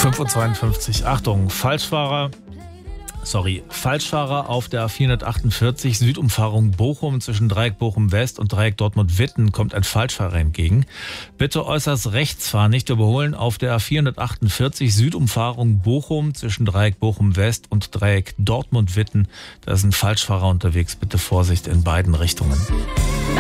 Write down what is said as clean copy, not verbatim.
5:52 Uhr. Achtung, Falschfahrer auf der A448 Südumfahrung Bochum zwischen Dreieck Bochum-West und Dreieck Dortmund-Witten kommt ein Falschfahrer entgegen. Bitte äußerst rechts fahren, nicht überholen auf der A448 Südumfahrung Bochum zwischen Dreieck Bochum-West und Dreieck Dortmund-Witten. Da ist ein Falschfahrer unterwegs. Bitte Vorsicht in beiden Richtungen.